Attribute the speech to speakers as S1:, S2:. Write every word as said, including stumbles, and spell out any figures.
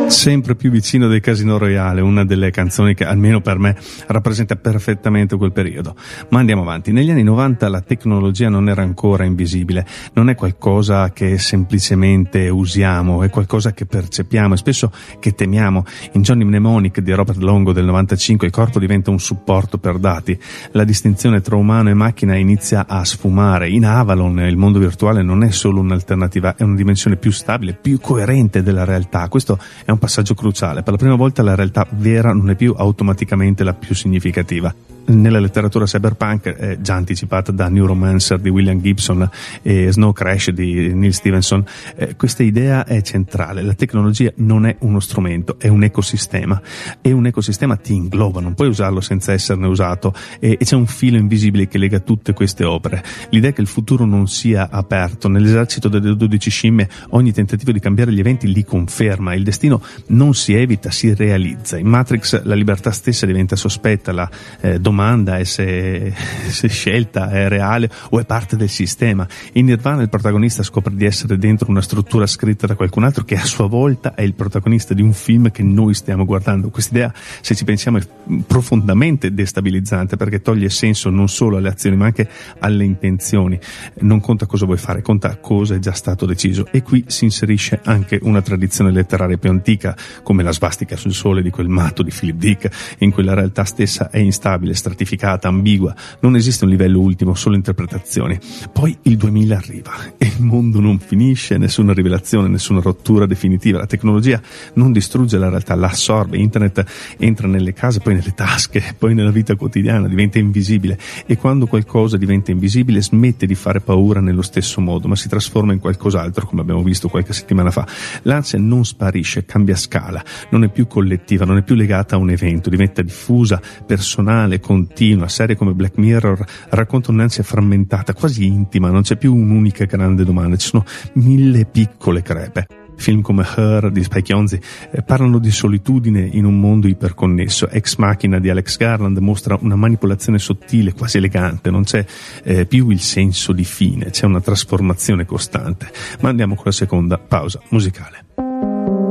S1: Sempre più vicino del Casino Royale, una delle canzoni che almeno per me rappresenta perfettamente quel periodo. Ma andiamo avanti. Negli anni novanta la tecnologia non era ancora invisibile, non è qualcosa che semplicemente usiamo, è qualcosa che percepiamo e spesso che temiamo. In Johnny Mnemonic di Robert Longo del novantacinque il corpo diventa un supporto per dati, la distinzione tra umano e macchina inizia a sfumare. In Avalon il mondo virtuale non è solo un'alternativa, è una dimensione più stabile, più coerente della realtà. Questo è un passaggio cruciale. Per la prima volta la realtà vera non è più automaticamente la più significativa. Nella letteratura cyberpunk, eh, già anticipata da Neuromancer di William Gibson e Snow Crash di Neil Stevenson, eh, questa idea è centrale. La tecnologia non è uno strumento, è un ecosistema, e un ecosistema ti ingloba, non puoi usarlo senza esserne usato, e, e c'è un filo invisibile che lega tutte queste opere. L'idea che il futuro non sia aperto. Nell'esercito delle dodici scimmie ogni tentativo di cambiare gli eventi li conferma, il destino non si evita, si realizza. In Matrix la libertà stessa diventa sospetta, la eh, domanda è se, se scelta è reale o è parte del sistema. In Nirvana il protagonista scopre di essere dentro una struttura scritta da qualcun altro che a sua volta è il protagonista di un film che noi stiamo guardando. Quest'idea, se ci pensiamo, è profondamente destabilizzante, perché toglie senso non solo alle azioni ma anche alle intenzioni. Non conta cosa vuoi fare, conta cosa è già stato deciso. E qui si inserisce anche una tradizione letteraria più antica, come la svastica sul sole di quel matto di Philip Dick, in cui la realtà stessa è instabile, stratificata, ambigua. Non esiste un livello ultimo, solo interpretazioni. Poi il duemila arriva e il mondo non finisce, nessuna rivelazione, nessuna rottura definitiva. La tecnologia non distrugge la realtà, la assorbe. Internet entra nelle case, poi nelle tasche, poi nella vita quotidiana, diventa invisibile, e quando qualcosa diventa invisibile smette di fare paura nello stesso modo, ma si trasforma in qualcos'altro, come abbiamo visto qualche settimana fa. L'ansia non sparisce, cambia scala, non è più collettiva, non è più legata a un evento, diventa diffusa, personale, continua. Serie come Black Mirror racconta un'ansia frammentata, quasi intima, non c'è più un'unica grande domanda, ci sono mille piccole crepe. Film come Her di Spike Jonze eh, parlano di solitudine in un mondo iperconnesso. Ex Machina di Alex Garland mostra una manipolazione sottile, quasi elegante, non c'è eh, più il senso di fine, c'è una trasformazione costante. Ma andiamo con la seconda pausa musicale.